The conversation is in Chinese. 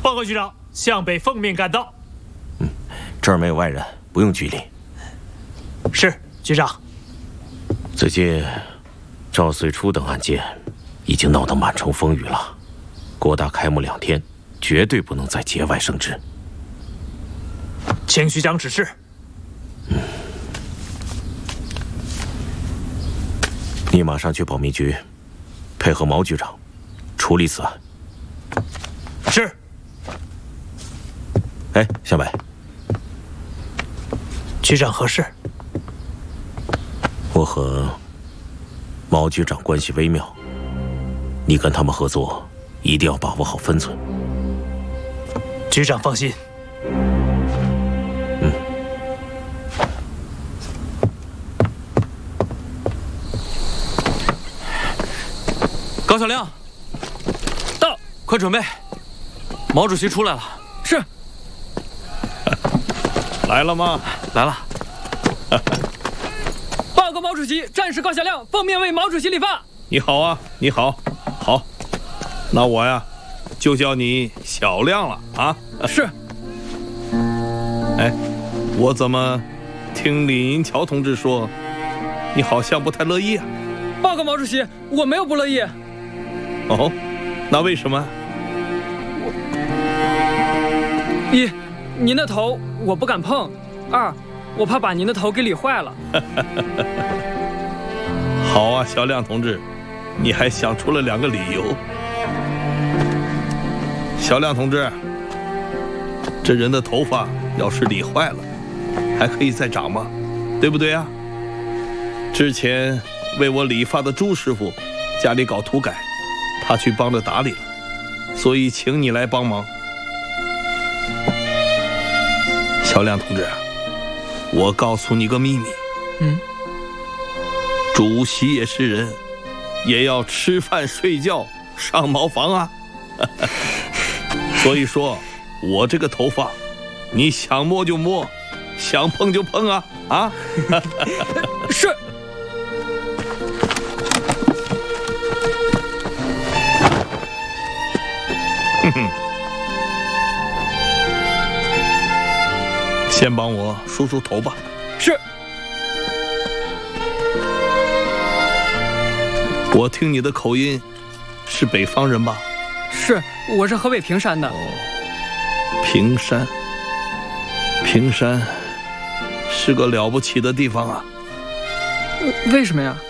报告局长，向北奉命赶到。 这儿没有外人，不用拘礼。 是，局长。 最近，赵岁初等案件已经闹得满城风雨了，国大开幕2天，绝对不能再节外生枝。 请局长指示。 你马上去保密局，配合毛局长处理此案。 是。 哎，向北， 局长何事？ 我和毛局长关系微妙，你跟他们合作一定要把握好分寸。 局长放心。 高小亮，到，快准备！毛主席出来了。是。 来了吗？ 来了。报告毛主席，战士高小亮奉命为毛主席理发。 你好啊，你好，好，那我呀，就叫你小亮了啊。 是。 哎，我怎么听李银桥同志说，你好像不太乐意啊？ 报告毛主席，我没有不乐意。 哦，那为什么？ 一，您的头我不敢碰；二，我怕把您的头给理坏了。 好啊，小亮同志，你还想出了2个理由。小亮同志，这人的头发要是理坏了，还可以再长吗？对不对啊？之前为我理发的朱师傅家里搞土改，他去帮着打理了，所以请你来帮忙。小亮同志，我告诉你个秘密。主席也是人，也要吃饭睡觉上茅房啊。所以说，我这个头发，你想摸就摸，想碰就碰啊啊！ 是。 先帮我梳梳头吧。 是。 我听你的口音，是北方人吧？ 是，我是河北平山的。 哦，平山，平山是个了不起的地方啊。 为什么呀？